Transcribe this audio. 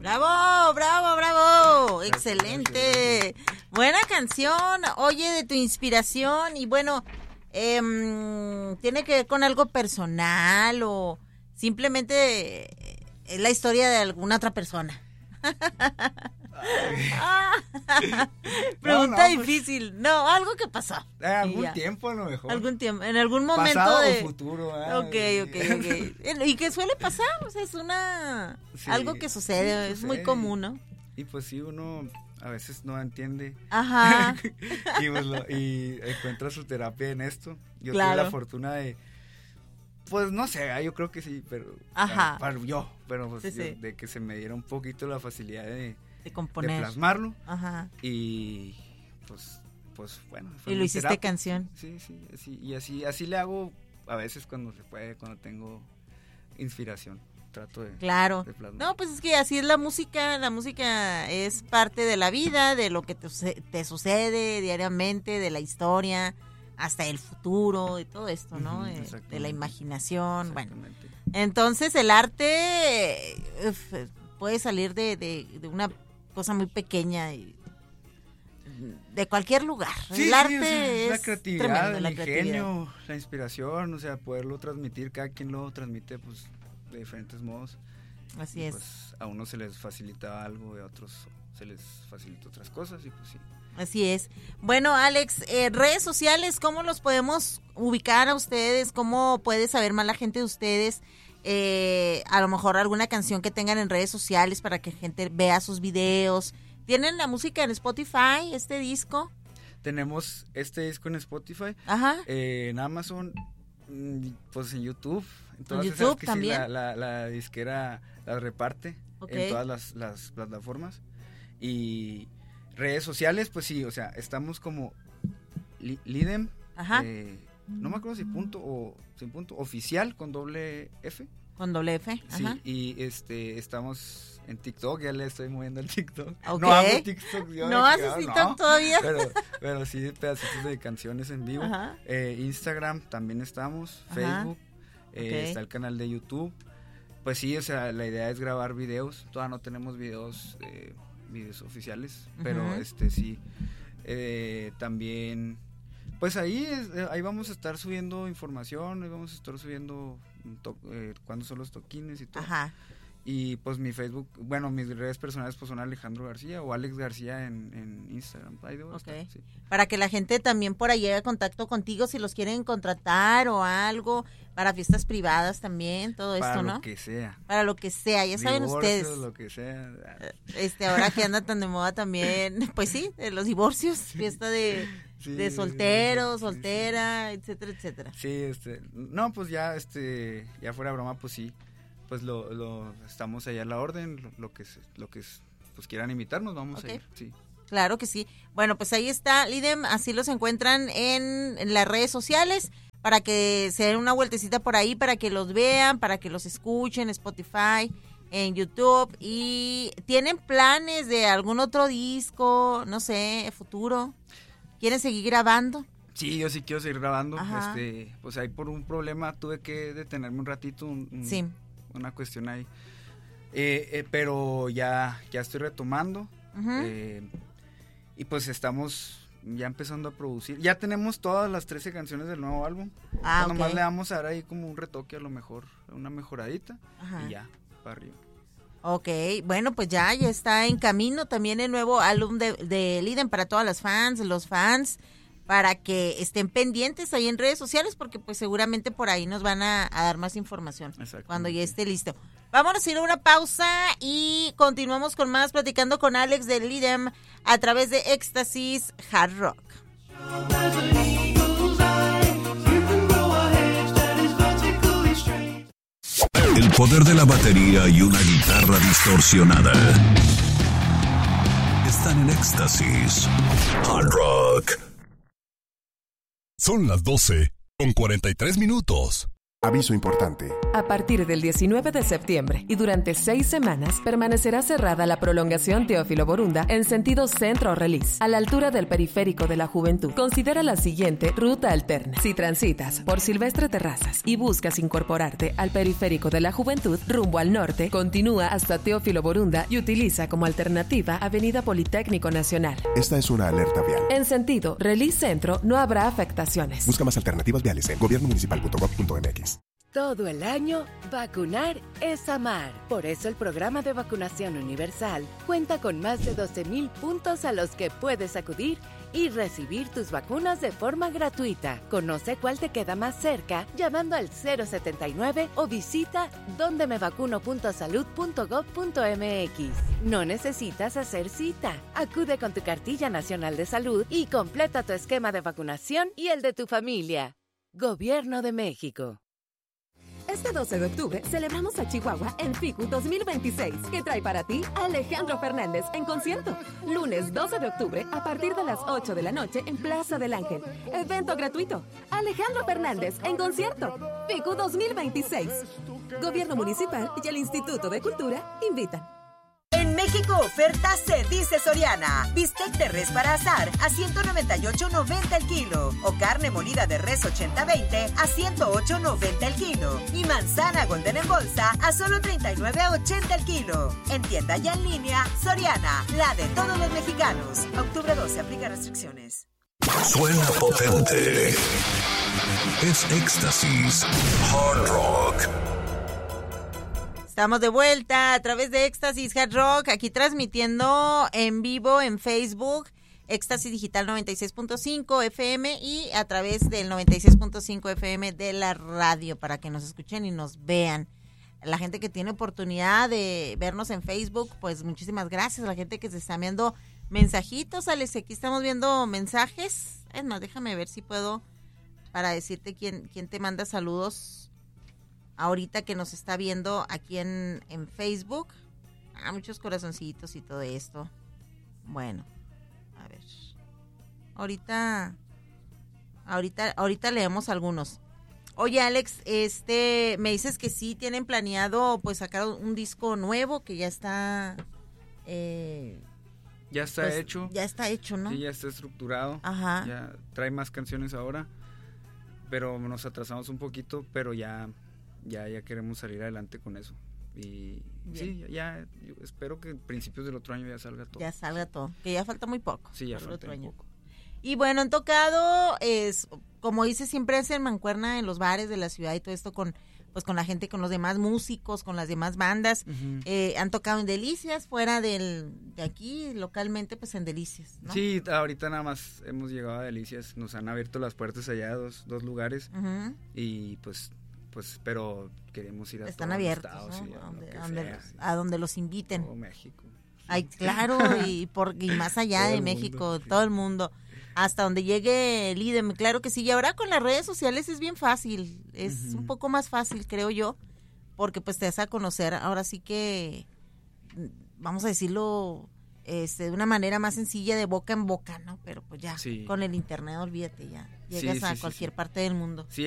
¡Bravo, bravo, bravo! ¡Excelente! Buena canción. Oye, de tu inspiración. Y bueno, ¿tiene que ver con algo personal o simplemente es la historia de alguna otra persona? Pregunta difícil. Pues, no, algo que pasó. Algún tiempo a lo mejor. Algún tiempo, en algún momento pasado de... o futuro. Ok. ¿Y qué suele pasar? O sea, es algo que sucede, es muy común, ¿no? Y pues sí, uno a veces no entiende. Ajá. y encuentra su terapia en esto. Yo claro. tuve la fortuna de... Pues no sé, yo creo que sí, pero... Ajá. Pero pues sí. de que se me diera un poquito la facilidad de componer. De plasmarlo. Ajá. Y pues bueno. Y lo hiciste terapia. Canción. Sí, y así le hago a veces cuando se puede, cuando tengo inspiración. Trato de... Claro. De plasmar. No, pues es que así es la música es parte de la vida, de lo que te sucede diariamente, de la historia, hasta el futuro, de todo esto, ¿no? De la imaginación, bueno. Entonces el arte puede salir de una cosa muy pequeña y de cualquier lugar. Sí, el arte es la es creatividad, tremendo, el ingenio, la inspiración, o sea, poderlo transmitir, cada quien lo transmite pues de diferentes modos. Así es. Pues a unos se les facilita algo y a otros se les facilita otras cosas y pues sí. Así es. Bueno, Alex, redes sociales, ¿cómo los podemos ubicar a ustedes? ¿Cómo puede saber más la gente de ustedes? A lo mejor alguna canción que tengan en redes sociales para que gente vea sus videos. ¿Tienen la música en Spotify, este disco? Tenemos este disco en Spotify. Ajá. En Amazon, pues en YouTube. Entonces, en YouTube que también. Sí, la disquera la reparte en todas las plataformas. Y redes sociales, pues sí, o sea, estamos como Lidem. Ajá. No me acuerdo si punto o sin punto, oficial con doble F. Con doble F, ajá. Sí, y estamos en TikTok, ya le estoy moviendo el TikTok. Okay. No hago TikTok. ¿No haces TikTok todavía? Pero sí, pedacitos de canciones en vivo. Instagram también estamos, Facebook, está el canal de YouTube. Pues sí, o sea, la idea es grabar videos. Todavía no tenemos videos oficiales, pero sí. También... Pues ahí vamos a estar subiendo información, ahí vamos a estar subiendo cuándo son los toquines y todo. Ajá. Y pues mi Facebook, bueno, mis redes personales pues son Alejandro García o Alex García en Instagram. Ahí debo estar, sí. Para que la gente también por ahí haga contacto contigo si los quieren contratar o algo, para fiestas privadas también, todo esto, ¿no? Para lo que sea. Para lo que sea, ya saben ustedes. Lo que sea. Ahora que anda tan de moda también, pues sí, de los divorcios, fiesta de soltero, soltera, etcétera, etcétera. Sí, no, pues ya fuera broma, pues sí, pues lo estamos allá a la orden, lo que pues quieran invitarnos, vamos a ir, sí. Claro que sí. Bueno, pues ahí está, Lidem, así los encuentran en las redes sociales, para que se den una vueltecita por ahí, para que los vean, para que los escuchen, Spotify, en YouTube. ¿Y tienen planes de algún otro disco, no sé, futuro? ¿Quieren seguir grabando? Sí, yo sí quiero seguir grabando. Pues ahí por un problema tuve que detenerme un ratito, una cuestión ahí. Pero ya estoy retomando. Y pues estamos ya empezando a producir. Ya tenemos todas las 13 canciones del nuevo álbum. Nomás le vamos a dar ahí como un retoque, a lo mejor, una mejoradita. Y ya, para arriba. Ok, bueno, pues ya está en camino también el nuevo álbum de Lidem para todas las fans, los fans, para que estén pendientes ahí en redes sociales, porque pues seguramente por ahí nos van a dar más información cuando ya esté listo. Vámonos a ir a una pausa y continuamos con más, platicando con Alex de Lidem a través de Éxtasis Hard Rock. El poder de la batería y una guitarra distorsionada están en Éxtasis Hard Rock. Son las 12:43. Aviso importante. A partir del 19 de septiembre y durante 6 semanas permanecerá cerrada la prolongación Teófilo Borunda en sentido centro-Relis, a la altura del Periférico de la Juventud. Considera la siguiente ruta alterna. Si transitas por Silvestre Terrazas y buscas incorporarte al Periférico de la Juventud rumbo al norte, continúa hasta Teófilo Borunda y utiliza como alternativa Avenida Politécnico Nacional. Esta es una alerta vial. En sentido Relis Centro no habrá afectaciones. Busca más alternativas viales en gobiernomunicipal.gov.mx. Todo el año, vacunar es amar. Por eso el programa de vacunación universal cuenta con más de 12,000 puntos a los que puedes acudir y recibir tus vacunas de forma gratuita. Conoce cuál te queda más cerca llamando al 079 o visita dondemevacuno.salud.gov.mx. No necesitas hacer cita. Acude con tu cartilla nacional de salud y completa tu esquema de vacunación y el de tu familia. Gobierno de México. Este 12 de octubre celebramos a Chihuahua en FICU 2026, que trae para ti a Alejandro Fernández en concierto. Lunes 12 de octubre a partir de las 8 de la noche en Plaza del Ángel. Evento gratuito. Alejandro Fernández en concierto. FICU 2026. Gobierno Municipal y el Instituto de Cultura invitan. En México, oferta se dice Soriana. Bistec de res para asar a $198.90 el kilo. O carne molida de res 80-20 a $108.90 el kilo. Y manzana golden en bolsa a solo $39.80 el kilo. En tienda y en línea, Soriana, la de todos los mexicanos. Octubre 12, aplica restricciones. Suena potente. Es Éxtasis Hard Rock. Estamos de vuelta a través de Éxtasis Hard Rock, aquí transmitiendo en vivo en Facebook, Éxtasis Digital 96.5 FM y a través del 96.5 FM de la radio para que nos escuchen y nos vean. La gente que tiene oportunidad de vernos en Facebook, pues muchísimas gracias. A la gente que se está enviando mensajitos, Alex, aquí estamos viendo mensajes. Es más, déjame ver si puedo para decirte quién te manda saludos ahorita que nos está viendo aquí en Facebook. Muchos corazoncitos y todo esto. Bueno, a ver. Ahorita leemos algunos. Oye, Alex, me dices que sí tienen planeado pues sacar un disco nuevo que ya está ya está pues, hecho. Ya está hecho, ¿no? Sí, ya está estructurado. Ajá. Ya trae más canciones ahora, pero nos atrasamos un poquito, pero ya queremos salir adelante con eso. Y bien. Sí, ya yo espero que a principios del otro año ya salga todo. Ya salga todo, que ya falta muy poco. Sí, ya falta muy poco. Y bueno, han tocado, como dice, siempre hacen mancuerna en los bares de la ciudad y todo esto con la gente, con los demás músicos, con las demás bandas. Uh-huh. Han tocado en Delicias, fuera de aquí, localmente, pues en Delicias, ¿no? Sí, ahorita nada más hemos llegado a Delicias, nos han abierto las puertas allá, dos lugares, uh-huh. Y pues pero queremos ir a están todos abiertos, los estados, ¿no? A donde los inviten. Todo México. Ay, claro, y más allá de México, mundo, sí. Todo el mundo, hasta donde llegue el IDEM, claro que sí. Y ahora con las redes sociales es bien fácil, es un poco más fácil, creo yo, porque pues te das a conocer, ahora sí que, vamos a decirlo, de una manera más sencilla, de boca en boca, ¿no? Pero pues ya, sí. Con el internet, olvídate, ya llegas a cualquier parte del mundo. Sí.